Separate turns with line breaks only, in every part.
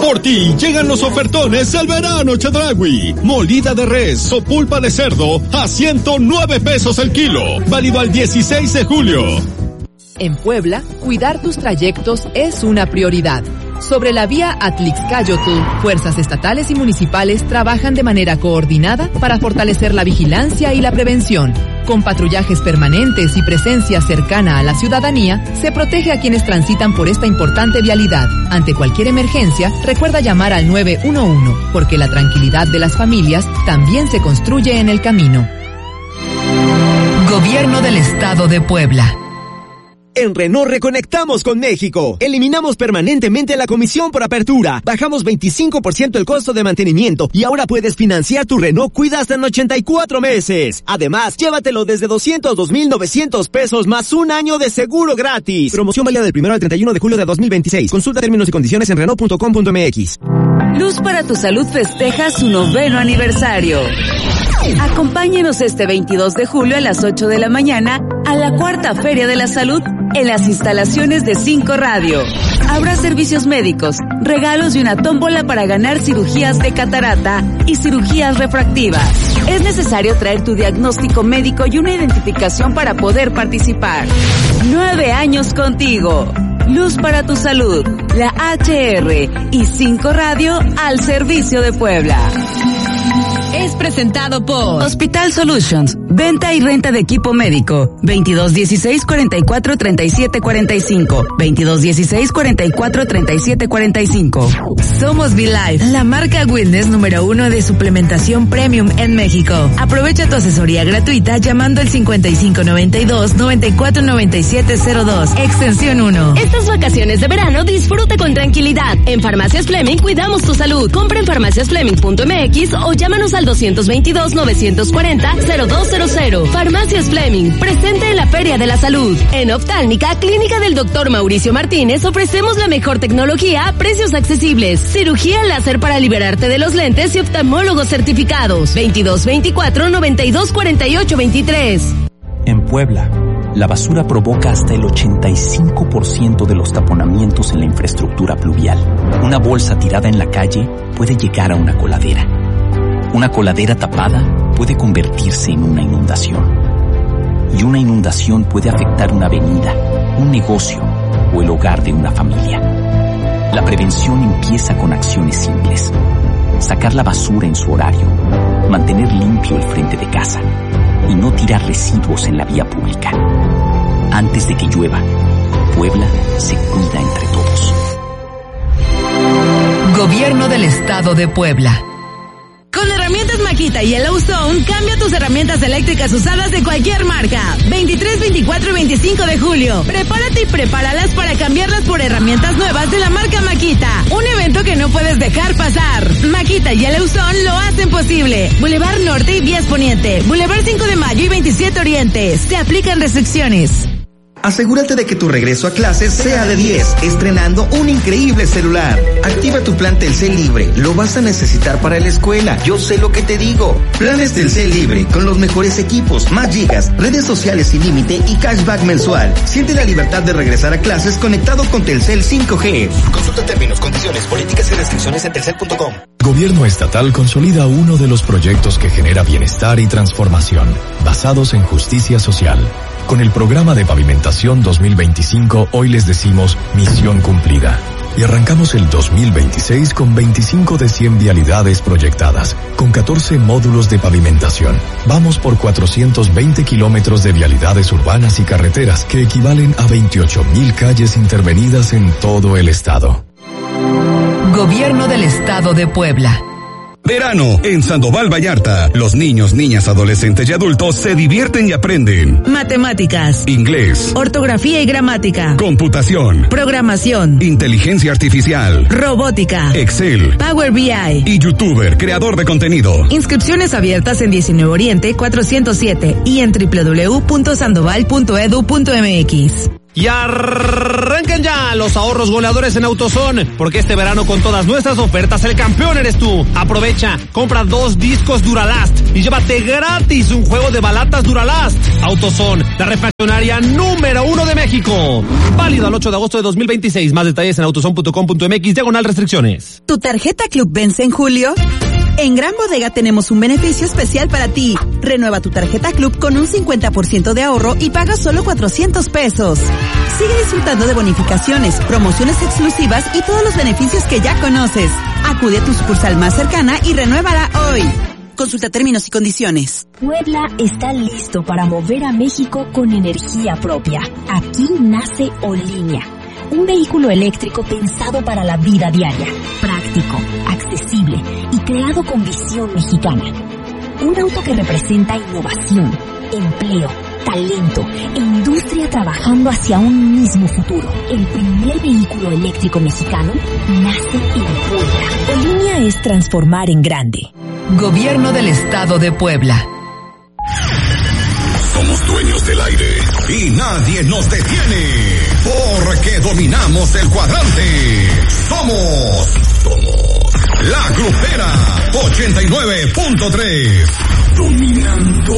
Por ti llegan los ofertones del verano Chedraui. Molida de res o pulpa de cerdo a 109 pesos el kilo. Válido al 16 de julio.
En Puebla, cuidar tus trayectos es una prioridad. Sobre la vía Atlixcáyotl, fuerzas estatales y municipales trabajan de manera coordinada para fortalecer la vigilancia y la prevención. Con patrullajes permanentes y presencia cercana a la ciudadanía, se protege a quienes transitan por esta importante vialidad. Ante cualquier emergencia, recuerda llamar al 911, porque la tranquilidad de las familias también se construye en el camino. Gobierno del Estado de Puebla.
En Renault reconectamos con México. Eliminamos permanentemente la comisión por apertura. Bajamos 25% el costo de mantenimiento y ahora puedes financiar tu Renault Cuida hasta en 84 meses. Además, llévatelo desde 202,900 pesos más un año de seguro gratis. Promoción válida del 1 al 31 de julio de 2026. Consulta términos y condiciones en Renault.com.mx.
Luz para tu Salud festeja su 9º aniversario. Acompáñenos este 22 de julio a las 8 de la mañana a la 4ª Feria de la Salud en las instalaciones de 5 Radio. Habrá servicios médicos, regalos y una tómbola para ganar cirugías de catarata y cirugías refractivas. Es necesario traer tu diagnóstico médico y una identificación para poder participar. 9 años contigo. Luz para tu salud, la HR y 5 Radio al servicio de Puebla. Es presentado por Hospital Solutions, venta y renta de equipo médico, 2216-443745, 2216-443745. Somos V-Life, la marca wellness número 1 de suplementación premium en México. Aprovecha tu asesoría gratuita llamando al 5592-949702, extensión 1.
Estas vacaciones de verano disfruta con tranquilidad. En Farmacias Fleming cuidamos tu salud. Compra en farmaciasfleming.mx o llámanos al 222-940-0200. Farmacias Fleming, presente en la Feria de la Salud. En Oftálmica, Clínica del Dr. Mauricio Martínez, ofrecemos la mejor tecnología a precios accesibles. Cirugía láser para liberarte de los lentes y oftalmólogos certificados. 2224-924823.
En Puebla, la basura provoca hasta el 85% de los taponamientos en la infraestructura pluvial. Una bolsa tirada en la calle puede llegar a una coladera. Una coladera tapada puede convertirse en una inundación. Y una inundación puede afectar una avenida, un negocio o el hogar de una familia. La prevención empieza con acciones simples. Sacar la basura en su horario, mantener limpio el frente de casa y no tirar residuos en la vía pública. Antes de que llueva, Puebla se cuida entre todos.
Gobierno del Estado de Puebla.
Con Herramientas Makita y Yellowstone, cambia tus herramientas eléctricas usadas de cualquier marca. 23, 24 y 25 de julio. Prepárate y prepáralas para cambiarlas por herramientas nuevas de la marca Makita. Un evento que no puedes dejar pasar. Makita y Yellowstone lo hacen posible. Boulevard Norte y Vías Poniente. Boulevard 5 de Mayo y 27 Oriente. Se aplican restricciones.
Asegúrate de que tu regreso a clases sea de 10, estrenando un increíble celular. Activa tu plan Telcel Libre, lo vas a necesitar para la escuela, yo sé lo que te digo. Planes Telcel Libre, con los mejores equipos, más gigas, redes sociales sin límite y cashback mensual. Siente la libertad de regresar a clases conectado con Telcel 5G. Consulta términos, condiciones, políticas y restricciones en telcel.com.
Gobierno estatal consolida uno de los proyectos que genera bienestar y transformación, basados en justicia social. Con el programa de pavimentación 2025, hoy les decimos misión cumplida. Y arrancamos el 2026 con 25 de 100 vialidades proyectadas, con 14 módulos de pavimentación. Vamos por 420 kilómetros de vialidades urbanas y carreteras, que equivalen a 28,000 calles intervenidas en todo el estado.
Gobierno del Estado de Puebla.
Verano en Sandoval Vallarta. Los niños, niñas, adolescentes y adultos se divierten y aprenden.
Matemáticas,
inglés,
ortografía y gramática,
computación,
programación,
inteligencia artificial,
robótica,
Excel,
Power BI
y youtuber, creador de contenido.
Inscripciones abiertas en 19 Oriente 407 y en www.sandoval.edu.mx.
Y arrancan ya los ahorros goleadores en AutoZone, porque este verano con todas nuestras ofertas el campeón eres tú. Aprovecha, compra 2 discos Duralast y llévate gratis un juego de balatas Duralast. AutoZone, la refaccionaria número 1 de México. Válido al 8 de agosto de 2026. Más detalles en autozone.com.mx/restricciones.
¿Tu tarjeta Club vence en julio? En Gran Bodega tenemos un beneficio especial para ti. Renueva tu tarjeta Club con un 50% de ahorro y paga solo 400 pesos. Sigue disfrutando de bonificaciones, promociones exclusivas y todos los beneficios que ya conoces. Acude a tu sucursal más cercana y renuévala hoy. Consulta términos y condiciones.
Puebla está listo para mover a México con energía propia. Aquí nace Olinia, un vehículo eléctrico pensado para la vida diaria, práctico, accesible y creado con visión mexicana. Un auto que representa innovación, empleo, talento e industria trabajando hacia un mismo futuro. El primer vehículo eléctrico mexicano nace en Puebla. Olinia es transformar en grande.
Gobierno del Estado de Puebla.
Somos dueños del aire y nadie nos detiene, porque dominamos el cuadrante. Somos La Grupera 89.3. Dominando.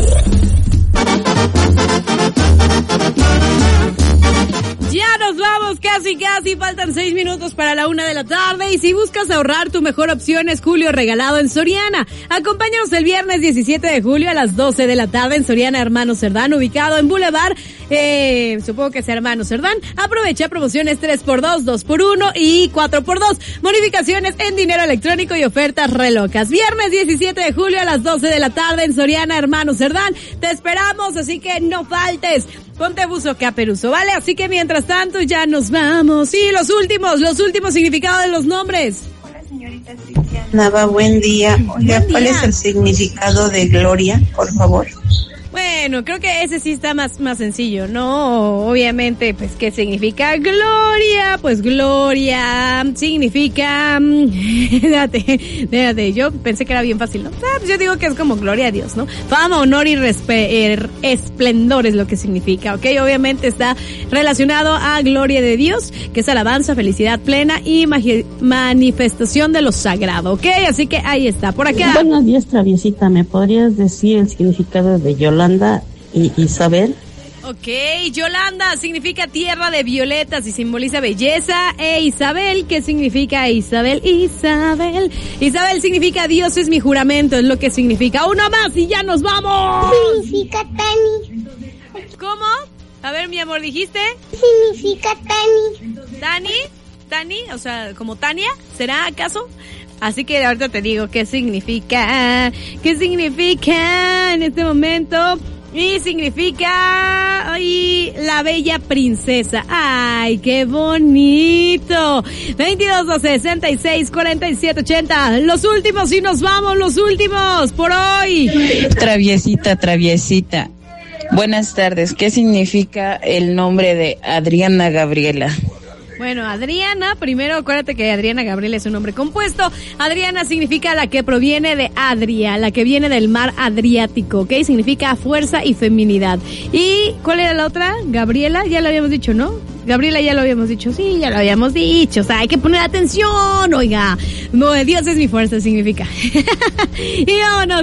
Ya nos vamos, casi, faltan 6 minutos para la 1 de la tarde y si buscas ahorrar, tu mejor opción es Julio Regalado en Soriana. Acompáñanos el viernes 17 de julio a las 12 de la tarde en Soriana Hermanos Cerdán, ubicado en Boulevard, supongo que sea Hermanos Cerdán. Aprovecha promociones 3x2, 2x1 y 4x2, bonificaciones en dinero electrónico y ofertas relocas. Viernes 17 de julio a las 12 de la tarde en Soriana Hermanos Cerdán. Te esperamos, así que no faltes. Ponte buzo caperuso, ¿vale? Así que mientras tanto ya nos vamos. Y los últimos significados de los nombres.
Hola, señorita Nava, buen día. Oiga, ¿cuál es el significado de gloria, por favor?
Bueno, creo que ese sí está más sencillo, ¿no? Obviamente, pues, ¿qué significa gloria? Pues gloria significa... Déjate, yo pensé que era bien fácil, ¿no? Pues yo digo que es como gloria a Dios, ¿no? Fama, honor y esplendor es lo que significa, ¿ok? Obviamente está relacionado a gloria de Dios, que es alabanza, felicidad plena y manifestación de lo sagrado, ¿ok? Así que ahí está, por acá.
Buenos días, traviesita, ¿me podrías decir el significado de Yolanda y Isabel?
Ok, Yolanda significa tierra de violetas y simboliza belleza. Isabel, ¿qué significa Isabel? Isabel significa Dios es mi juramento, es lo que significa. Uno más y ya nos vamos.
Significa Tani.
¿Cómo? A ver, mi amor, ¿dijiste?
Significa Tani.
¿Tani? O sea, ¿como Tania? ¿Será acaso? Así que ahorita te digo qué significa en este momento. Y significa la bella princesa. ¡Ay, qué bonito! 22-66-47-80. Los últimos y nos vamos, los últimos por hoy.
Traviesita. Buenas tardes. ¿Qué significa el nombre de Adriana Gabriela?
Bueno, Adriana, primero acuérdate que Adriana Gabriela es un nombre compuesto. Adriana significa la que proviene de Adria, la que viene del mar Adriático, ¿ok? Significa fuerza y feminidad. ¿Y cuál era la otra? Gabriela, ya lo habíamos dicho, ¿no? Gabriela ya lo habíamos dicho, sí, ya lo habíamos dicho, o sea, hay que poner atención, oiga. No, Dios es mi fuerza, significa. Y vámonos,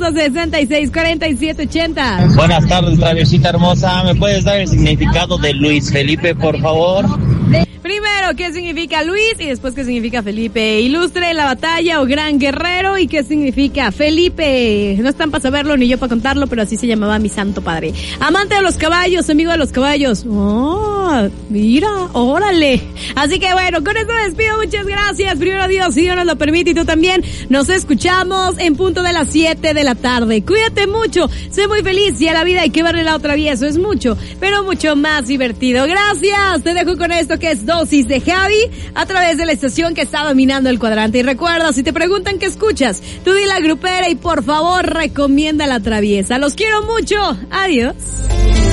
22-66-47-80.
Buenas tardes, traviesita hermosa, ¿me puedes dar el significado de Luis Felipe, por favor?
Primero, ¿qué significa Luis? Y después, ¿qué significa Felipe? Ilustre la batalla o gran guerrero. ¿Y qué significa Felipe? No están para saberlo ni yo para contarlo, pero así se llamaba mi santo padre. Amante de los caballos, amigo de los caballos. Oh, mira, órale. Así que bueno, con eso me despido. Muchas gracias. Primero Dios, si Dios nos lo permite y tú también. Nos escuchamos en punto de las 7 de la tarde. Cuídate mucho, sé muy feliz y a la vida hay que verle la otra vía. Eso es mucho, pero mucho más divertido. Gracias. Te dejo con esto que es Dosis de Javi a través de la estación que está dominando el cuadrante. Y recuerda, si te preguntan qué escuchas, tú di La Grupera y por favor recomienda La Traviesa. Los quiero mucho. Adiós.